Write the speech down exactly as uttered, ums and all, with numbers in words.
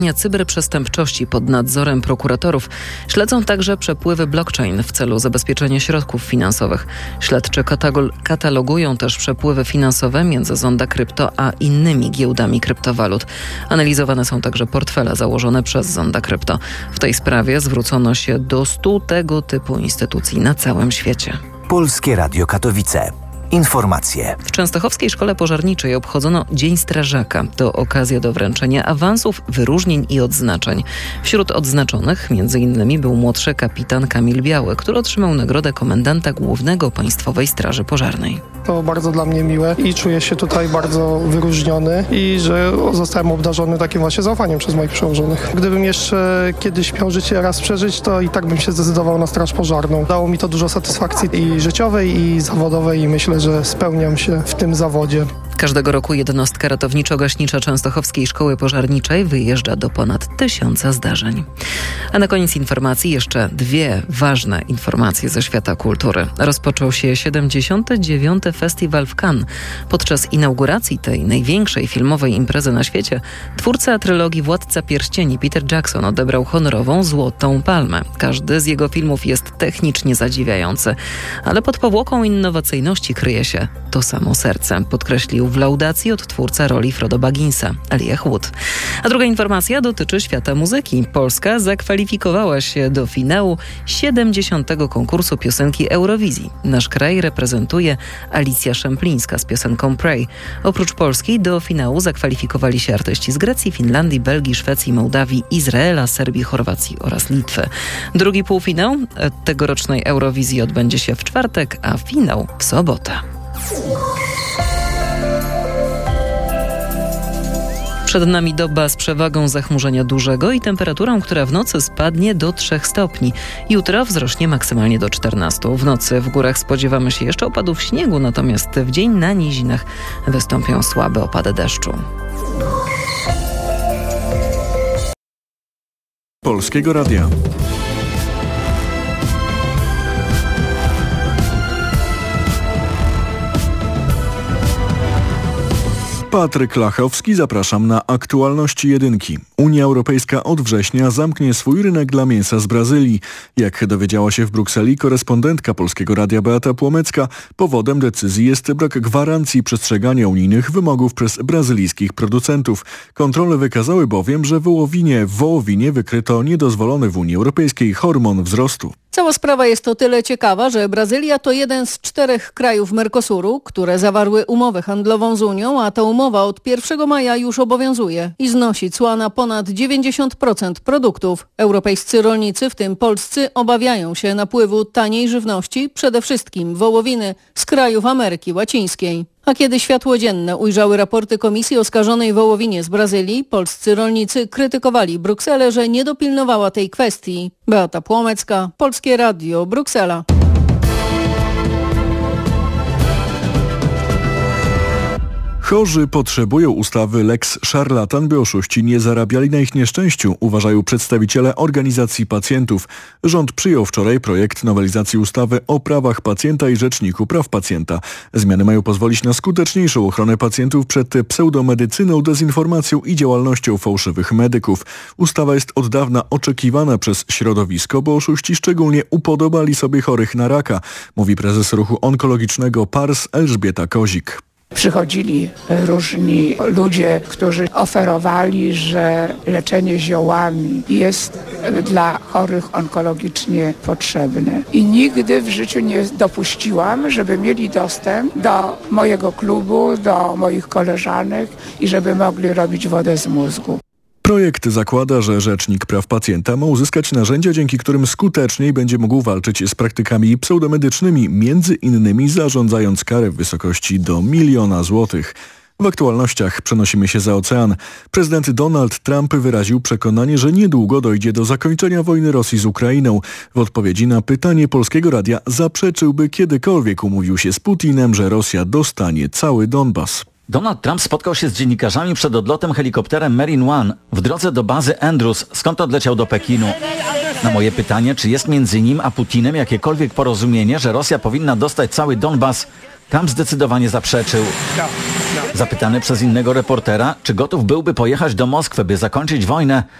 cyberprzestępczości pod nadzorem prokuratorów śledzą także przepływy blockchain w celu zabezpieczenia środków finansowych. Śledczy katalogują też przepływy finansowe między Zonda Krypto a innymi giełdami kryptowalut. Analizowane są także portfele założone przez Zonda Krypto. W tej sprawie zwrócono się do stu tego typu instytucji na całym świecie. Polskie Radio Katowice. Informacje. W Częstochowskiej Szkole Pożarniczej obchodzono Dzień Strażaka. To okazja do wręczenia awansów, wyróżnień i odznaczeń. Wśród odznaczonych między innymi był młodszy kapitan Kamil Biały, który otrzymał nagrodę komendanta głównego Państwowej Straży Pożarnej. To bardzo dla mnie miłe i czuję się tutaj bardzo wyróżniony i że zostałem obdarzony takim właśnie zaufaniem przez moich przełożonych. Gdybym jeszcze kiedyś miał życie raz przeżyć, to i tak bym się zdecydował na Straż Pożarną. Dało mi to dużo satysfakcji i życiowej, i zawodowej i myślę, że spełniam się w tym zawodzie. Każdego roku jednostka ratowniczo-gaśnicza Częstochowskiej Szkoły Pożarniczej wyjeżdża do ponad tysiąca zdarzeń. A na koniec informacji jeszcze dwie ważne informacje ze świata kultury. Rozpoczął się siedemdziesiąty dziewiąty Festiwal w Cannes. Podczas inauguracji tej największej filmowej imprezy na świecie twórca trylogii Władca Pierścieni Peter Jackson odebrał honorową Złotą Palmę. Każdy z jego filmów jest technicznie zadziwiający, ale pod powłoką innowacyjności kryje się to samo serce, podkreślił w laudacji odtwórca roli Frodo Bagginsa, Elijah Wood. A druga informacja dotyczy świata muzyki. Polska zakwalifikowała się do finału siedemdziesiątego konkursu piosenki Eurowizji. Nasz kraj reprezentuje Alicja Szemplińska z piosenką Pray. Oprócz Polski do finału zakwalifikowali się artyści z Grecji, Finlandii, Belgii, Szwecji, Mołdawii, Izraela, Serbii, Chorwacji oraz Litwy. Drugi półfinał tegorocznej Eurowizji odbędzie się w czwartek, a finał w sobotę. Przed nami doba z przewagą zachmurzenia dużego i temperaturą, która w nocy spadnie do trzech stopni. Jutro wzrośnie maksymalnie do czternastu. W nocy w górach spodziewamy się jeszcze opadów śniegu, natomiast w dzień na nizinach wystąpią słabe opady deszczu. Polskiego Radia. Patryk Lachowski, zapraszam na aktualności jedynki. Unia Europejska od września zamknie swój rynek dla mięsa z Brazylii. Jak dowiedziała się w Brukseli korespondentka Polskiego Radia Beata Płomecka, powodem decyzji jest brak gwarancji przestrzegania unijnych wymogów przez brazylijskich producentów. Kontrole wykazały bowiem, że w wołowinie, w wołowinie wykryto niedozwolony w Unii Europejskiej hormon wzrostu. Cała sprawa jest o tyle ciekawa, że Brazylia to jeden z czterech krajów Mercosuru, które zawarły umowę handlową z Unią, a ta umowa od pierwszego maja już obowiązuje i znosi cła na ponad dziewięćdziesiąt procent produktów. Europejscy rolnicy, w tym polscy, obawiają się napływu taniej żywności, przede wszystkim wołowiny z krajów Ameryki Łacińskiej. A kiedy światło dzienne ujrzały raporty Komisji o skażonej wołowinie z Brazylii, polscy rolnicy krytykowali Brukselę, że nie dopilnowała tej kwestii. Beata Płomecka, Polskie Radio, Bruksela. Chorzy potrzebują ustawy Lex Szarlatan, by oszuści nie zarabiali na ich nieszczęściu, uważają przedstawiciele organizacji pacjentów. Rząd przyjął wczoraj projekt nowelizacji ustawy o prawach pacjenta i Rzeczniku Praw Pacjenta. Zmiany mają pozwolić na skuteczniejszą ochronę pacjentów przed pseudomedycyną, dezinformacją i działalnością fałszywych medyków. Ustawa jest od dawna oczekiwana przez środowisko, bo oszuści szczególnie upodobali sobie chorych na raka, mówi prezes ruchu onkologicznego P A R S Elżbieta Kozik. Przychodzili różni ludzie, którzy oferowali, że leczenie ziołami jest dla chorych onkologicznie potrzebne. I nigdy w życiu nie dopuściłam, żeby mieli dostęp do mojego klubu, do moich koleżanek i żeby mogli robić wodę z mózgu. Projekt zakłada, że Rzecznik Praw Pacjenta ma uzyskać narzędzia, dzięki którym skuteczniej będzie mógł walczyć z praktykami pseudomedycznymi, między innymi zarządzając karę w wysokości do miliona złotych. W aktualnościach przenosimy się za ocean. Prezydent Donald Trump wyraził przekonanie, że niedługo dojdzie do zakończenia wojny Rosji z Ukrainą. W odpowiedzi na pytanie Polskiego Radia zaprzeczył, by kiedykolwiek umówił się z Putinem, że Rosja dostanie cały Donbas. Donald Trump spotkał się z dziennikarzami przed odlotem helikopterem Marine One w drodze do bazy Andrews, skąd odleciał do Pekinu. Na moje pytanie, czy jest między nim a Putinem jakiekolwiek porozumienie, że Rosja powinna dostać cały Donbas, Trump zdecydowanie zaprzeczył. Zapytany przez innego reportera, czy gotów byłby pojechać do Moskwy, by zakończyć wojnę,